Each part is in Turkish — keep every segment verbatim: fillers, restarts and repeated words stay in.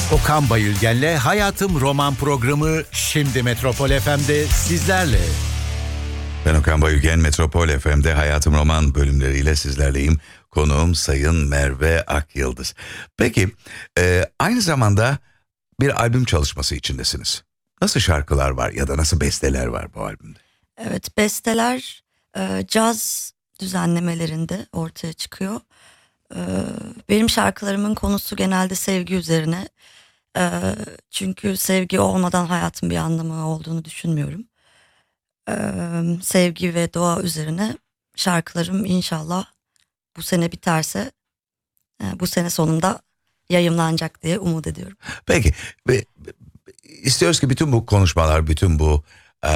Okan Bayülgen'le Hayatım Roman programı şimdi Metropol F M'de sizlerle. Ben Okan Bayülgen, Metropol F M'de Hayatım Roman bölümleriyle sizlerleyim. Konuğum Sayın Merve Akyıldız. Peki, e, aynı zamanda bir albüm çalışması içindesiniz. Nasıl şarkılar var ya da nasıl besteler var bu albümde? Evet, besteler e, caz düzenlemelerinde ortaya çıkıyor. E, benim şarkılarımın konusu genelde sevgi üzerine. E, çünkü sevgi olmadan hayatın bir anlamı olduğunu düşünmüyorum. E, sevgi ve doğa üzerine şarkılarım inşallah bu sene biterse e, bu sene sonunda yayımlanacak diye umut ediyorum. Peki, ve istiyoruz ki bütün bu konuşmalar, bütün bu e,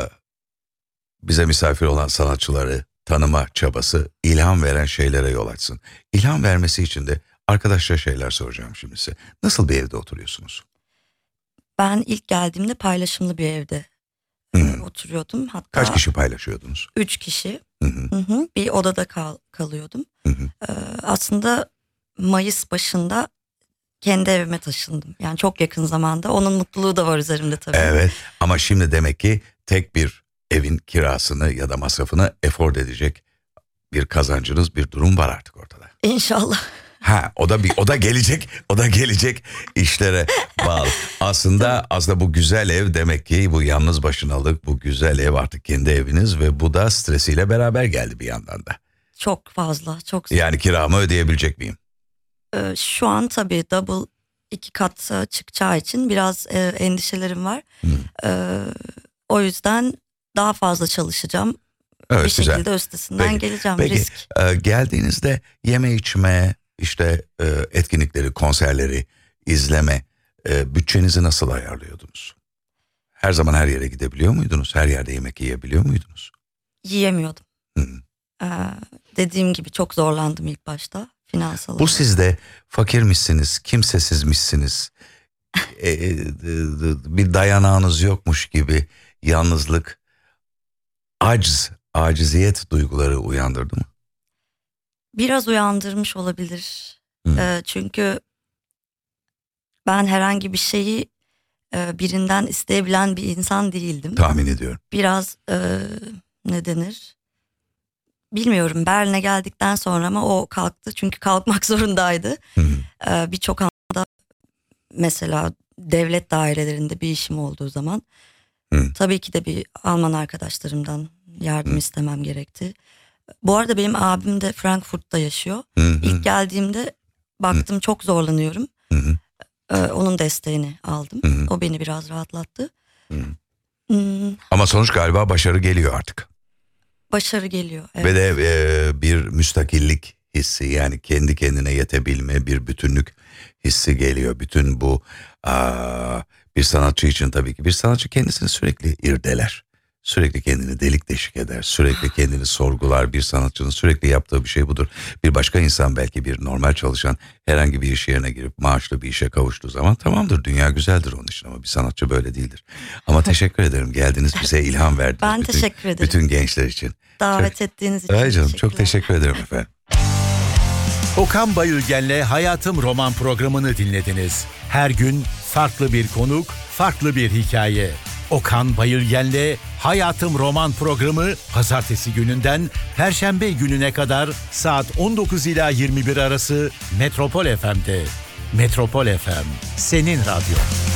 bize misafir olan sanatçıları tanıma çabası ilham veren şeylere yol açsın. İlham vermesi için de arkadaşça şeyler soracağım şimdi size. Nasıl bir evde oturuyorsunuz? Ben ilk geldiğimde paylaşımlı bir evde Hmm. oturuyordum. Hatta Kaç kişi paylaşıyordunuz? Üç kişi. Hı hı. Hı hı. Bir odada kal, kalıyordum. Hı hı. Ee, aslında Mayıs başında kendi evime taşındım. Yani çok yakın zamanda. Onun mutluluğu da var üzerimde tabii. Evet, ama şimdi demek ki tek bir evin kirasını ya da masrafını efor edecek bir kazancınız, bir durum var artık ortada. İnşallah. Ha, o da bir o da gelecek, o da gelecek işlere bağlı. Aslında aslında bu güzel ev demek ki bu yalnız başınalık, bu güzel ev artık kendi eviniz ve bu da stresiyle beraber geldi bir yandan da. Çok fazla, çok. Yani kiramı ödeyebilecek miyim? Ee, şu an tabii double iki kat e, çıkacağı için biraz e, endişelerim var. Hı. Ee, o yüzden daha fazla çalışacağım. Evet, bir güzel. şekilde üstesinden Peki, geleceğim. Peki, Risk. e, geldiğinizde yeme içme, işte e, etkinlikleri, konserleri, izleme, e, bütçenizi nasıl ayarlıyordunuz? Her zaman her yere gidebiliyor muydunuz? Her yerde yemek yiyebiliyor muydunuz? Yiyemiyordum. Hı. Ee, dediğim gibi çok zorlandım ilk başta finansal olarak. Bu sizde fakirmişsiniz, kimsesizmişsiniz, e, e, bir dayanağınız yokmuş gibi yalnızlık, acz, aciziyet duyguları uyandırdı mı? Biraz uyandırmış olabilir. Hı. Ee, çünkü ben herhangi bir şeyi e, birinden isteyebilen bir insan değildim. Tahmin ediyorum. Biraz e, ne denir? Bilmiyorum, Berlin'e geldikten sonra ama o kalktı. Çünkü kalkmak zorundaydı. Hı. Ee, Birçok anda mesela devlet dairelerinde bir işim olduğu zaman Hı. tabii ki de bir Alman arkadaşlarımdan yardım Hı. istemem gerekti. Bu arada benim abim de Frankfurt'ta yaşıyor. Hı hı. İlk geldiğimde baktım hı. çok zorlanıyorum. Hı hı. Ee, onun desteğini aldım. Hı hı. O beni biraz rahatlattı. Hı. Hmm, Ama sonuç galiba başarı geliyor artık. başarı geliyor. Evet. Ve de e, bir müstakillik hissi, yani kendi kendine yetebilme, bir bütünlük hissi geliyor. Bütün bu aa, bir sanatçı için tabii ki bir sanatçı kendisini sürekli irdeler. Sürekli kendini delik deşik eder. Sürekli kendini sorgular. Bir sanatçının sürekli yaptığı bir şey budur. Bir başka insan, belki bir normal çalışan, herhangi bir iş yerine girip maaşlı bir işe kavuştuğu zaman tamamdır, dünya güzeldir onun için, ama bir sanatçı böyle değildir. Ama teşekkür ederim, geldiniz, bize ilham verdiniz. Ben bütün, teşekkür ederim. Bütün gençler için. Davet çok, ettiğiniz için ay canım, teşekkürler. çok teşekkür ederim efendim. Okan Bayülgen'le Hayatım Roman programını dinlediniz. Her gün farklı bir konuk, farklı bir hikaye. Okan Bayülgen'le Hayatım Roman programı pazartesi gününden perşembe gününe kadar saat on dokuz ila yirmi bir arası Metropol F M'de. Metropol F M, senin radyo.